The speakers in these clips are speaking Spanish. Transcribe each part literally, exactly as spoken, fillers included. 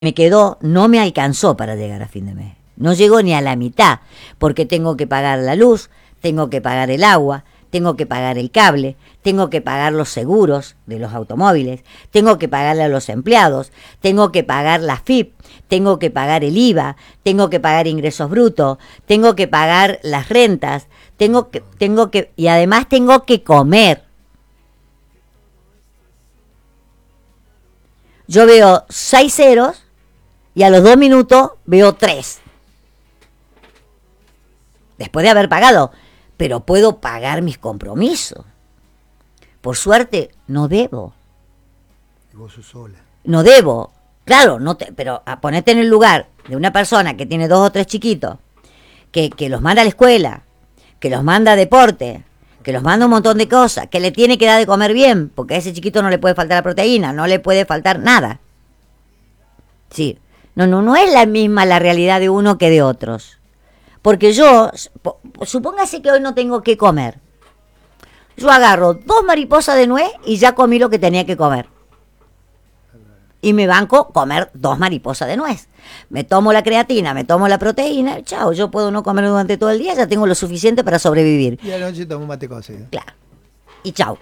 me quedó no me alcanzó para llegar a fin de mes. No llegó ni a la mitad, porque tengo que pagar la luz, tengo que pagar el agua, tengo que pagar el cable, tengo que pagar los seguros de los automóviles, tengo que pagarle a los empleados, tengo que pagar la F I P, tengo que pagar el I V A, tengo que pagar ingresos brutos, tengo que pagar las rentas, tengo que, tengo que, y además tengo que comer. Yo veo seis ceros y a los dos minutos veo tres. Después de haber pagado. Pero puedo pagar mis compromisos. Por suerte, no debo. Y vos sos sola. No debo. Claro, no te, pero a ponerte en el lugar de una persona que tiene dos o tres chiquitos, que, que los manda a la escuela, que los manda a deporte, que los manda un montón de cosas, que le tiene que dar de comer bien, porque a ese chiquito no le puede faltar la proteína, no le puede faltar nada. Sí. No, no, no es la misma la realidad de uno que de otros. Porque yo, supóngase que hoy no tengo que comer. Yo agarro dos mariposas de nuez y ya comí lo que tenía que comer. Y me banco comer dos mariposas de nuez. Me tomo la creatina, me tomo la proteína, chao, yo puedo no comer durante todo el día, ya tengo lo suficiente para sobrevivir. Y a la noche tomo mate cocido. Claro. Y chao.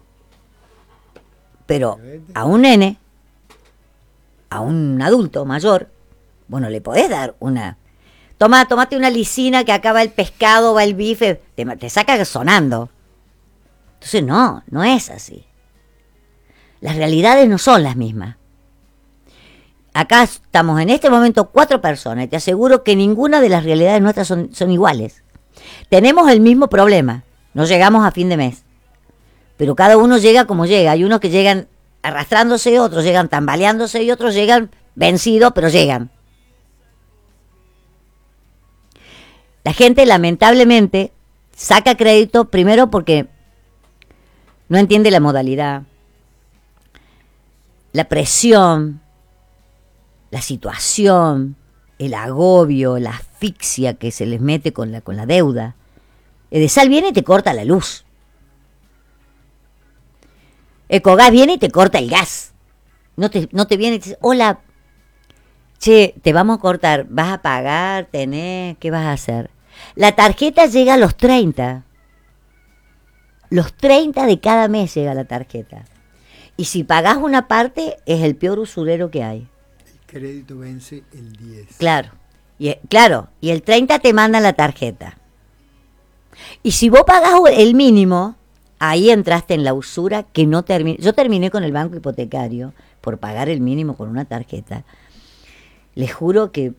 Pero a un nene, a un adulto mayor, bueno, le podés dar una... Toma, tomate una lisina que acaba el pescado, va el bife, te, te saca sonando. Entonces no, no es así. Las realidades no son las mismas. Acá estamos en este momento cuatro personas y te aseguro que ninguna de las realidades nuestras son, son iguales. Tenemos el mismo problema, no llegamos a fin de mes. Pero cada uno llega como llega. Hay unos que llegan arrastrándose, otros llegan tambaleándose y otros llegan vencidos, pero llegan. La gente lamentablemente saca crédito primero porque no entiende la modalidad, la presión, la situación, el agobio, la asfixia que se les mete con la, con la deuda. Edesal viene y te corta la luz. Ecogas viene y te corta el gas. No te, no te viene y te dice, hola, che, te vamos a cortar, vas a pagar, tenés, ¿qué vas a hacer? La tarjeta llega a los treinta. Los treinta de cada mes llega la tarjeta. Y si pagás una parte, es el peor usurero que hay. El crédito vence el diez. Claro, y, claro, y el treinta te manda la tarjeta. Y si vos pagás el mínimo, ahí entraste en la usura que no terminé. Yo terminé con el banco hipotecario por pagar el mínimo con una tarjeta. Les juro que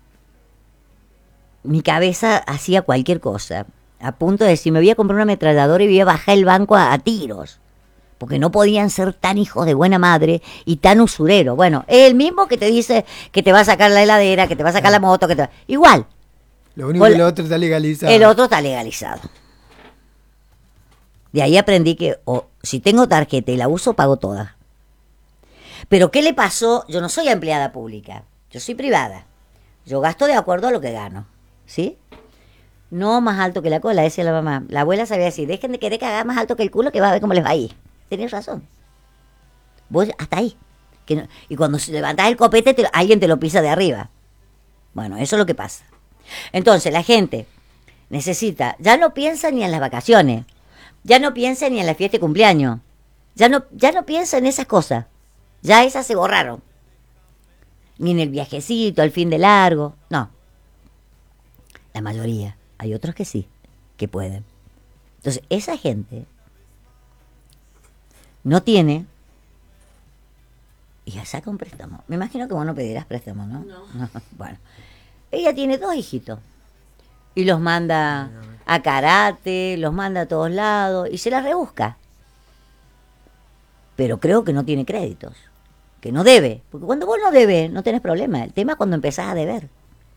mi cabeza hacía cualquier cosa, a punto de decir, me voy a comprar una ametralladora y voy a bajar el banco a, a tiros, porque no podían ser tan hijos de buena madre y tan usureros. Bueno, es el mismo que te dice que te va a sacar la heladera, que te va a sacar la moto, que te va... Igual. Lo único que el otro está legalizado. El otro está legalizado. De ahí aprendí que oh, si tengo tarjeta y la uso, pago toda. Pero ¿qué le pasó? Yo no soy empleada pública, yo soy privada. Yo gasto de acuerdo a lo que gano. ¿Sí? No más alto que la cola, decía la mamá. La abuela sabía decir, dejen de querer cagar más alto que el culo que va a ver cómo les va a ir. Tenés razón. Vos hasta ahí. Que no, y cuando levantás el copete, te, alguien te lo pisa de arriba. Bueno, eso es lo que pasa. Entonces, la gente necesita, ya no piensa ni en las vacaciones, ya no piensa ni en la fiesta de cumpleaños, ya no, ya no piensa en esas cosas. Ya esas se borraron. Ni en el viajecito, al fin de largo, no. La mayoría. Hay otros que sí, que pueden. Entonces, esa gente no tiene y ya saca un préstamo. Me imagino que vos no pedirás préstamo, ¿no? No. No. Bueno, ella tiene dos hijitos y los manda a karate, los manda a todos lados y se las rebusca. Pero creo que no tiene créditos, que no debe. Porque cuando vos no debes, no tenés problema. El tema es cuando empezás a deber.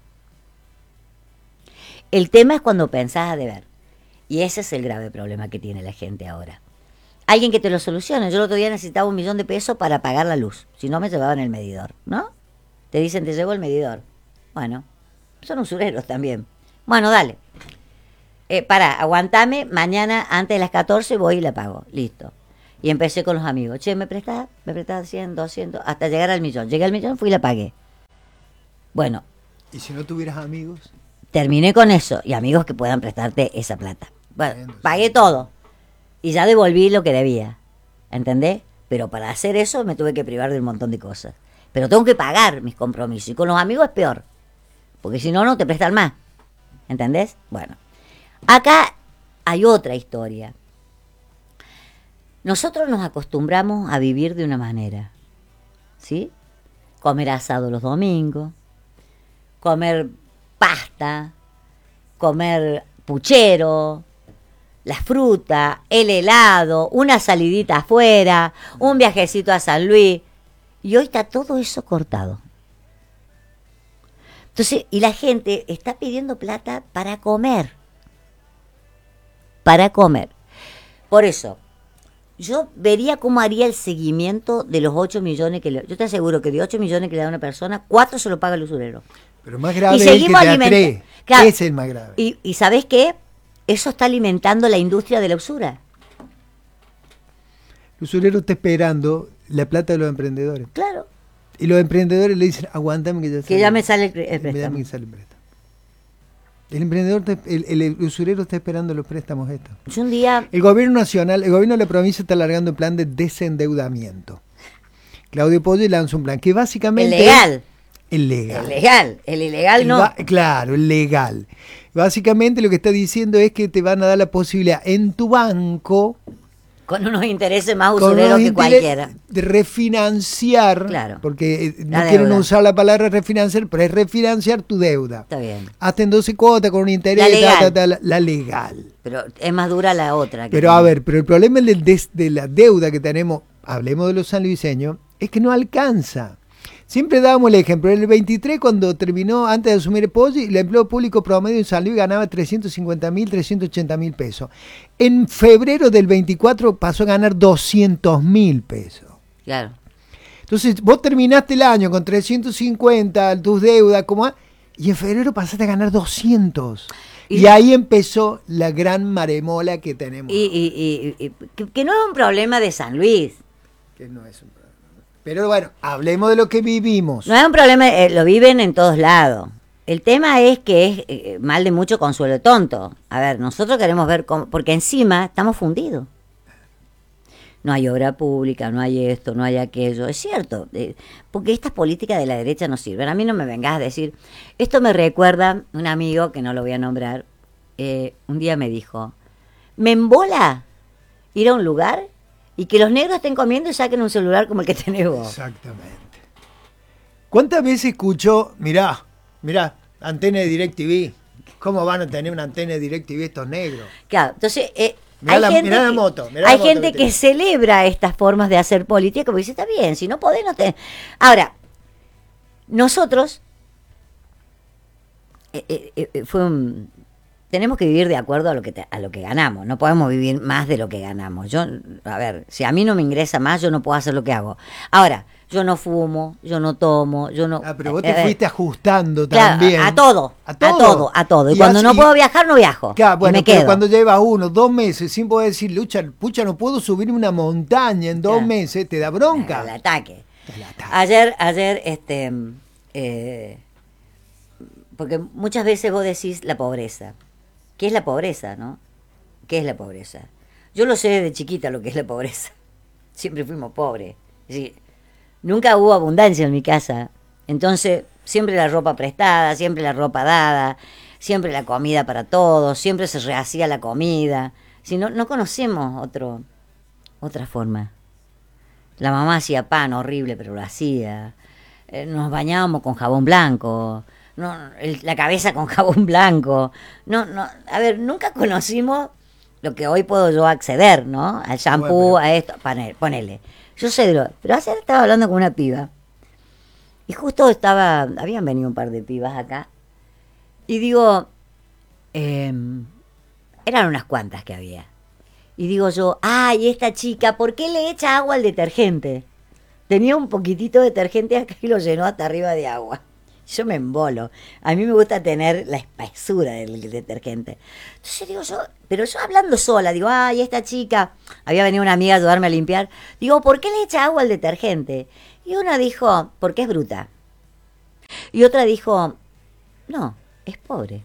El tema es cuando pensás a deber. Y ese es el grave problema que tiene la gente ahora. Alguien que te lo solucione. Yo el otro día necesitaba un millón de pesos para pagar la luz. Si no, me llevaban el medidor, ¿no? Te dicen, te llevo el medidor. Bueno, son usureros también. Bueno, dale. Eh, pará, aguantame. Mañana, antes de las catorce, voy y la pago. Listo. Y empecé con los amigos. Che, ¿me prestás? ¿Me prestás cien, doscientos? Hasta llegar al millón. Llegué al millón, fui y la pagué. Bueno, ¿Y si no tuvieras amigos? terminé con eso y amigos que puedan prestarte esa plata. Bueno, Entiendo, pagué sí. todo y ya devolví lo que debía, ¿entendés? Pero para hacer eso me tuve que privar de un montón de cosas. Pero tengo que pagar mis compromisos y con los amigos es peor, porque si no, no te prestan más, ¿entendés? Bueno, acá hay otra historia. Nosotros nos acostumbramos a vivir de una manera, ¿sí? Comer asado los domingos, comer pasta, comer puchero, la fruta, el helado, una salidita afuera, un viajecito a San Luis. Y hoy está todo eso cortado. Entonces, y la gente está pidiendo plata para comer. Para comer. Por eso, yo vería cómo haría el seguimiento de los ocho millones que le... Yo te aseguro que de ocho millones que le da una persona, cuatro se lo paga el usurero. Pero más grave Y es el que seguimos te alimenta- atree. Claro. Ese es el más grave. Y, y ¿sabés qué? Eso está alimentando la industria de la usura. El usurero está esperando la plata de los emprendedores. Claro. Y los emprendedores le dicen, aguántame que ya Que ya me sale el, el me préstamo. llame que sale el préstamo. El emprendedor, está- el, el- el usurero está esperando los préstamos estos. Yo un día... El gobierno nacional, el gobierno de la provincia está alargando un plan de desendeudamiento. Claudio Pollo lanza un plan que El básicamente legal. es el legal. El legal. El ilegal El no. va- claro, el legal. Básicamente lo que está diciendo es que te van a dar la posibilidad en tu banco Con unos intereses más con usureros unos que interés cualquiera. de refinanciar, Claro. porque eh, no La quieren deuda. usar la palabra refinanciar, pero es refinanciar tu deuda. Está bien. Hasta en doce cuotas con un interés, La legal. ta, ta, ta, la, la legal. Pero es más dura la otra. que Pero a tenemos. ver, pero el problema del des- de la deuda que tenemos, hablemos de los sanluiseños, es que no alcanza. Siempre dábamos el ejemplo, en el veintitrés cuando terminó, antes de asumir el Poggi, el empleo público promedio en San Luis ganaba trescientos cincuenta mil, trescientos ochenta mil pesos. En febrero del veinticuatro pasó a ganar doscientos mil pesos. Claro. Entonces vos terminaste el año con trescientos cincuenta, tus deudas, como a- y en febrero pasaste a ganar doscientos. Y, Y- ahí empezó la gran maremola que tenemos. Y, y- y- y- que, que no es un problema de San Luis. Que no es un problema. Pero bueno, hablemos de lo que vivimos. No es un problema, eh, lo viven en todos lados. El tema es que es eh, mal de mucho consuelo tonto. A ver, nosotros queremos ver cómo, porque encima estamos fundidos. No hay obra pública, no hay esto, no hay aquello. Es cierto, eh, porque estas políticas de la derecha no sirven. A mí no me vengas a decir, esto me recuerda un amigo, que no lo voy a nombrar, eh, un día me dijo, me embola ir a un lugar y que los negros estén comiendo y saquen un celular como el que tenés vos. Exactamente. ¿Cuántas veces escuchó, mirá, mirá, antena de DirecTV? ¿Cómo van a tener una antena de DirecTV estos negros? Claro, entonces eh, Mirá hay la- gente, mirá la que, moto, mirá hay la moto gente que que tiene. celebra estas formas de hacer política, porque dice, está bien, si no podés, no te... Ahora, nosotros, eh, eh, eh, fue un... tenemos que vivir de acuerdo a lo que te- a lo que ganamos, no podemos vivir más de lo que ganamos. Yo, a ver, si a mí no me ingresa más, yo no puedo hacer lo que hago. Ahora, yo no fumo, yo no tomo, yo no... Ah, pero vos eh, te eh, fuiste ajustando claro, también. a, a todo, A a todo. todo, a todo. Y, Y cuando así- no puedo viajar, no viajo. Claro, y bueno, me pero quedo. cuando llevas uno, dos meses sin poder decir, lucha, pucha, no puedo subir una montaña en dos Claro. meses, te da bronca. El ataque. El ataque. Ayer, ayer, este, eh, porque muchas veces vos decís la pobreza. ¿Qué es la pobreza, no? ¿Qué es la pobreza? Yo lo sé desde chiquita lo que es la pobreza. Siempre fuimos pobres. Es decir, nunca hubo abundancia en mi casa. Entonces, siempre la ropa prestada, siempre la ropa dada, siempre la comida para todos, siempre se rehacía la comida. Si no, no conocemos otro, otra forma. La mamá hacía pan horrible, pero lo hacía. Eh, nos bañábamos con jabón blanco. No, el- la cabeza con jabón blanco. No, no, a ver, nunca conocimos lo que hoy puedo yo acceder, ¿no? Al shampoo, Bueno, pero- a esto, ponele, ponele. Yo sé de lo... Pero ayer estaba hablando con una piba. Y justo estaba... Habían venido un par de pibas acá. Y digo... eh, eran unas cuantas que había. Y digo yo, ay, esta chica, ¿por qué le echa agua al detergente? Tenía un poquitito de detergente acá y lo llenó hasta arriba de agua. Yo me embolo. A mí me gusta tener la espesura del detergente. Entonces digo yo, pero yo hablando sola, digo, ay, esta chica, había venido una amiga a ayudarme a limpiar. Digo, ¿por qué le echa agua al detergente? Y una dijo, porque es bruta. Y Y otra dijo, no, es pobre.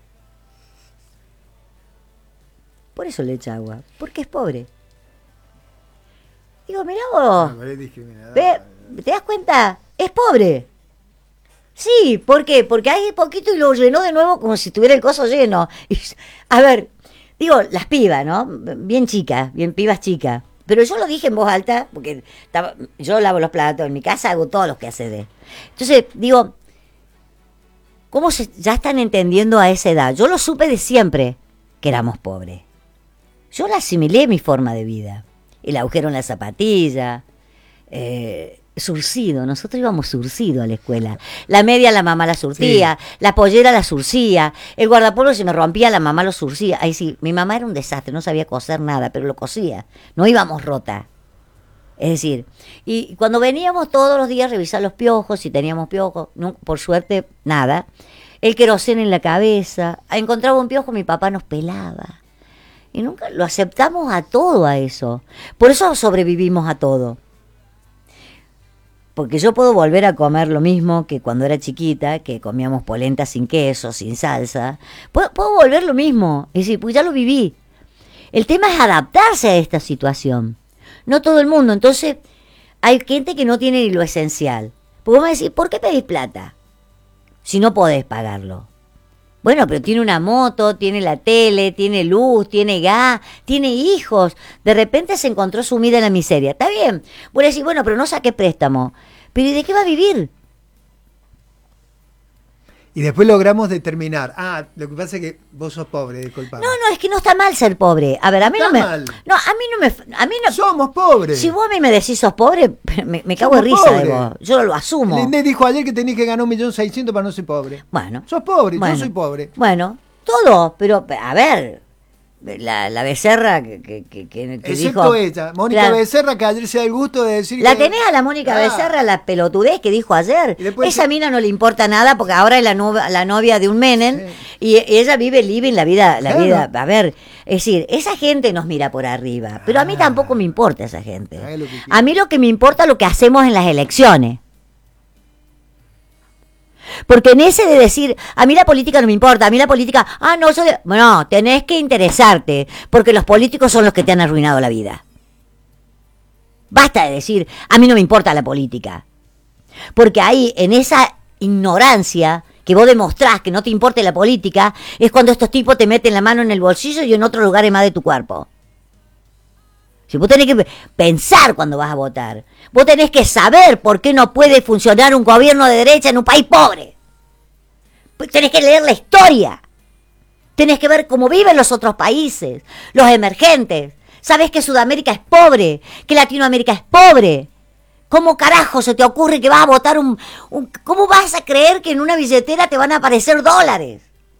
Por eso le echa agua, porque es pobre. Digo, mirá vos, ¿ve? ¿Te das cuenta? Es pobre. Sí, ¿por qué? Porque hay poquito y lo llenó de nuevo como si tuviera el coso lleno. Y, a ver, digo, las pibas, ¿no? Bien chicas, bien pibas chicas. Pero yo lo dije en voz alta, porque estaba, yo lavo los platos en mi casa, hago todos los quehaceres. Entonces, digo, ¿cómo se, ya están entendiendo a esa edad? Yo lo supe de siempre, que éramos pobres. Yo la asimilé mi forma de vida. El agujero en la zapatilla, eh, surcido, nosotros íbamos surcido a la escuela. La media la mamá la surtía, sí. La pollera la surcía, el guardapolvo se me rompía, la mamá lo surcía. Ahí sí, mi mamá era un desastre, no sabía coser nada, pero lo cosía. No íbamos rota. Es decir, y cuando veníamos todos los días a revisar los piojos, si teníamos piojos, no, por suerte, nada. El queroseno en la cabeza, encontraba un piojo, mi papá nos pelaba. Y nunca lo aceptamos a todo a eso. Por eso sobrevivimos a todo. Porque yo puedo volver a comer lo mismo que cuando era chiquita, que comíamos polenta sin queso, sin salsa. Puedo, puedo volver lo mismo. Es decir, pues ya lo viví. El tema es adaptarse a esta situación. No todo el mundo. Entonces, hay gente que no tiene ni lo esencial. Porque vamos a decir, ¿por qué pedís plata? Si no podés pagarlo. Bueno, pero tiene una moto, tiene la tele, tiene luz, tiene gas, tiene hijos. De repente se encontró sumida en la miseria. Está bien. Voy a decir, bueno, pero no saqué préstamo. ¿Pero y de qué va a vivir? Y después logramos determinar. Ah, lo que pasa es que vos sos pobre, disculpame. No, no, es que no está mal ser pobre. A ver, a mí está no me... mal. No, a mí no me... A mí no, somos pobres. Si vos a mí me decís sos pobre, me, me cago en risa de vos. Yo lo asumo. El Inés dijo ayer que tenés que ganar un millón seiscientos para no ser pobre. Bueno. Sos pobre, bueno, yo soy pobre. Bueno, todo, pero a ver... La, la becerra que, que, que, que excepto dijo, ella, Mónica la, Becerra, que ayer se da el gusto de decir la que... tenés a la Mónica ah. Becerra, la pelotudez que dijo ayer. Esa se... mina no le importa nada porque ahora es la, no, la novia de un Menem, sí. y, y ella vive libre en la vida, la claro. vida, a ver, es decir, esa gente nos mira por arriba, pero a mí tampoco me importa esa gente. A mí lo que me importa es lo que hacemos en las elecciones. Porque en ese de decir, a mí la política no me importa, a mí la política, ah, no, yo de... bueno, tenés que interesarte, porque los políticos son los que te han arruinado la vida. Basta de decir, a mí no me importa la política. Porque ahí, en esa ignorancia que vos demostrás que no te importa la política, es cuando estos tipos te meten la mano en el bolsillo y en otros lugares más de tu cuerpo. Si vos tenés que pensar cuando vas a votar, vos tenés que saber por qué no puede funcionar un gobierno de derecha en un país pobre. Tenés que leer la historia. Tenés que ver cómo viven los otros países, los emergentes. Sabés que Sudamérica es pobre, que Latinoamérica es pobre. ¿Cómo carajo se te ocurre que vas a votar un, un... ¿Cómo vas a creer que en una billetera te van a aparecer dólares?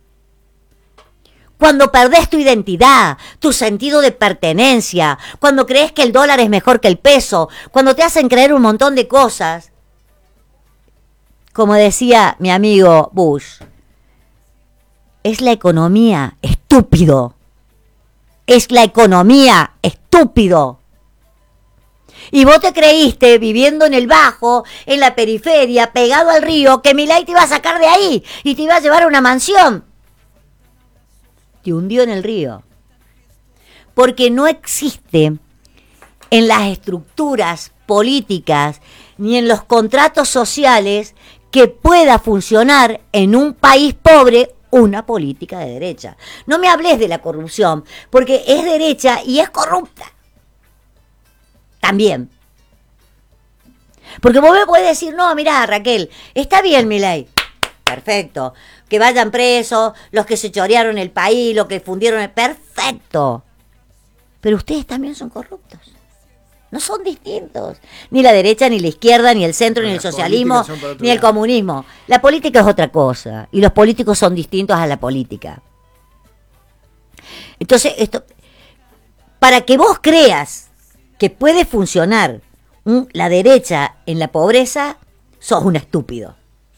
Cuando perdés tu identidad, tu sentido de pertenencia, cuando crees que el dólar es mejor que el peso, cuando te hacen creer un montón de cosas. Como decía mi amigo Bush, es la economía, estúpido. Es la economía, estúpido. Y vos te creíste, viviendo en el Bajo, en la periferia, pegado al río, que Milei te iba a sacar de ahí y te iba a llevar a una mansión. Te hundió en el río. Porque no existe en las estructuras políticas ni en los contratos sociales que pueda funcionar en un país pobre una política de derecha. No me hables de la corrupción, porque es derecha y es corrupta. También. Porque vos me podés decir, no, mirá, Raquel, está bien mi ley. Perfecto. Que vayan presos, los que se chorearon el país, los que fundieron el... Perfecto. Pero ustedes también son corruptos. No son distintos. Ni la derecha, ni la izquierda, ni el centro, ni el socialismo, ni el comunismo. La política es otra cosa. Y los políticos son distintos a la política. Entonces, esto, para que vos creas que puede funcionar un, la derecha en la pobreza, sos un estúpido.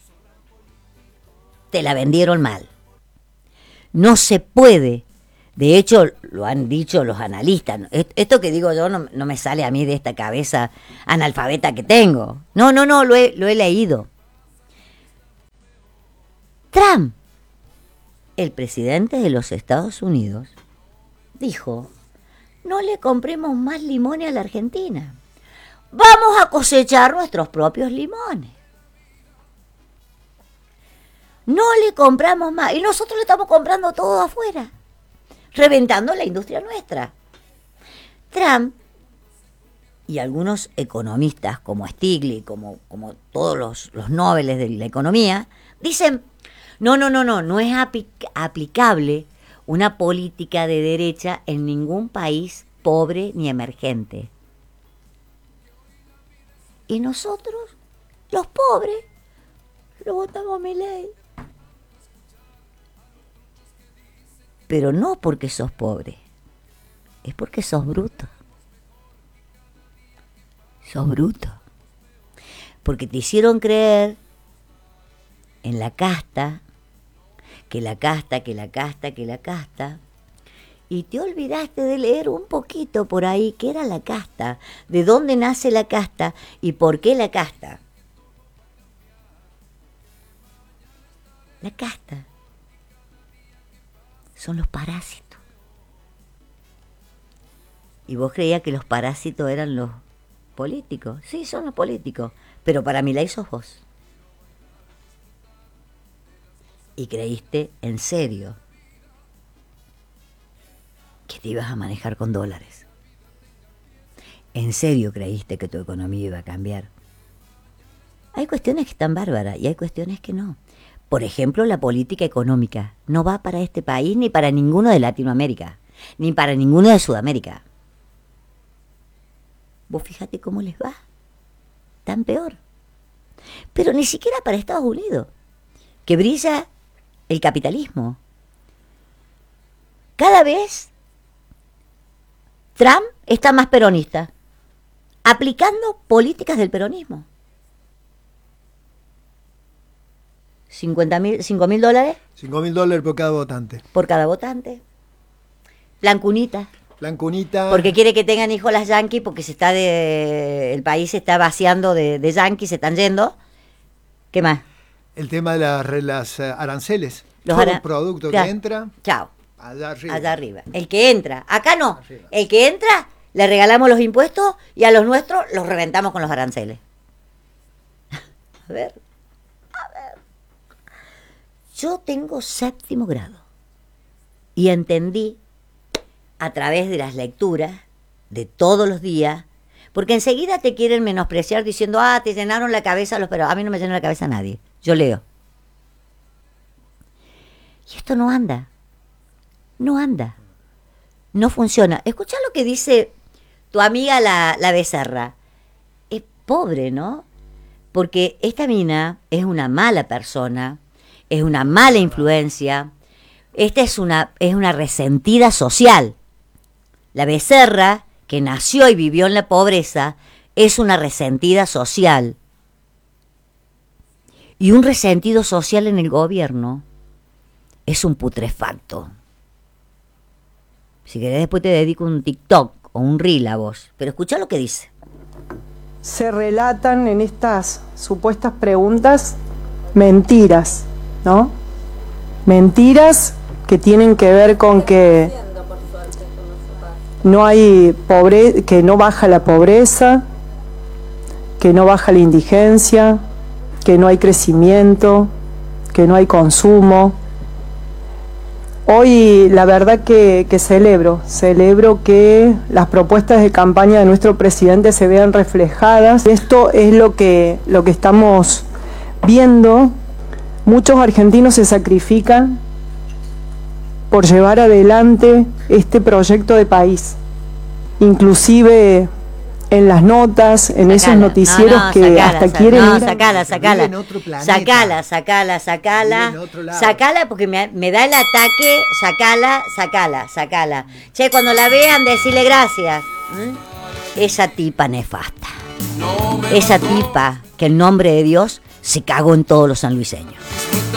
Te la vendieron mal. No se puede. De hecho, lo han dicho los analistas. Esto que digo yo no, no me sale a mí de esta cabeza analfabeta que tengo. No, no, no, lo he, lo he leído. Trump, el presidente de los Estados Unidos, dijo, no le compremos más limones a la Argentina. Vamos a cosechar nuestros propios limones. No le compramos más. Y nosotros le estamos comprando todo afuera, reventando la industria nuestra. Trump y algunos economistas como Stiglitz, como, como todos los, los nobeles de la economía, dicen, no, no, no, no, no es aplic- aplicable una política de derecha en ningún país pobre ni emergente. Y nosotros, los pobres, lo votamos a Milei. Pero no porque sos pobre, es porque sos bruto. Sos bruto. Porque te hicieron creer en la casta, que la casta, que la casta, que la casta, y te olvidaste de leer un poquito por ahí qué era la casta, de dónde nace la casta y por qué la casta. La casta son los parásitos. ¿Y vos creías que los parásitos eran los políticos? Sí, son los políticos, pero para Milei sos vos. Y creíste en serio que te ibas a manejar con dólares. En serio creíste que tu economía iba a cambiar. Hay cuestiones que están bárbaras y hay cuestiones que no. Por ejemplo, la política económica no va para este país ni para ninguno de Latinoamérica, ni para ninguno de Sudamérica. Vos fíjate cómo les va. Tan peor. Pero ni siquiera para Estados Unidos, que brilla el capitalismo. Cada vez Trump está más peronista, aplicando políticas del peronismo. cincuenta mil, cinco mil dólares. cinco mil dólares por cada votante. Por cada votante. Plan cunita. Plan cunita. Porque quiere que tengan hijos las yanquis, porque se está de, el país se está vaciando de, de yanquis, se están yendo. ¿Qué más? El tema de las, las aranceles. Los Todo ara- el producto Claro. que entra. Chao. Allá arriba. Allá arriba. El que entra. Acá no. Arriba. El que entra, le regalamos los impuestos y a los nuestros los reventamos con los aranceles. A ver. A ver. Yo tengo séptimo grado. Y entendí a través de las lecturas de todos los días, porque enseguida te quieren menospreciar diciendo, ah, te llenaron la cabeza los pero a mí no me llenó la cabeza nadie. Yo leo. Y esto no anda. No anda. No funciona. Escuchá lo que dice tu amiga la, la Becerra. Es pobre, ¿no? Porque esta mina es una mala persona, es una mala influencia, esta es una, es una resentida social. La Becerra, que nació y vivió en la pobreza, es una resentida social. Y un resentido social en el gobierno es un putrefacto. Si querés después te dedico un TikTok o un reel a vos. Pero escuchá lo que dice. Se relatan en estas supuestas preguntas mentiras, ¿no? Mentiras que tienen que ver con que no hay pobre, que no baja la pobreza, que no baja la indigencia, que no hay crecimiento, que no hay consumo. Hoy la verdad que, que celebro, celebro que las propuestas de campaña de nuestro presidente se vean reflejadas. Esto es lo que, lo que estamos viendo. Muchos argentinos se sacrifican por llevar adelante este proyecto de país. Inclusive en las notas, en Sacala. esos noticieros No, no, que sacala, hasta sa- quieren no, ir a- sacala, sacala. Vive en otro planeta. Sacala, sacala, sacala. Vive en otro lado. Sacala porque me, me da el ataque. Sacala, sacala, sacala. Che, cuando la vean, decirle gracias. ¿Mm? Esa tipa nefasta. Esa tipa que en nombre de Dios se cagó en todos los sanluiseños.